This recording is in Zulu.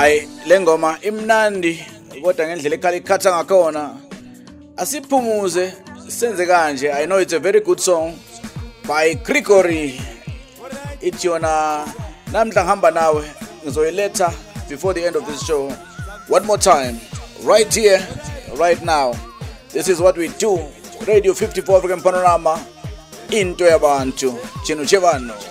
Hayi lengoma imnandi kodwa ngendlela ekhala ikhatha ngakhona. Asiphumuze senze kanje. I know it's a very good song by Gregory. It's yona namhla ngihamba nawe ngizoyiletha before the end of this show. One more time, right here, right now. This is what we do. Radio 54 African Panorama. Into yabantu. Chino Chevano.